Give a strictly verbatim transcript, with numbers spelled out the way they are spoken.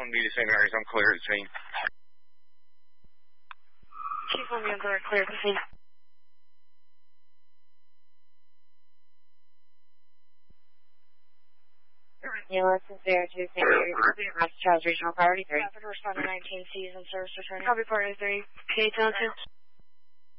one B to Saint Mary's. I'm clear at the scene. Chief one B, I'm clear, clear at the scene. Ambulance is zero two Saint Mary's. Charles Regional Priority three. Rapid responder nineteen C is in service returning. Copy Priority three. K ten two.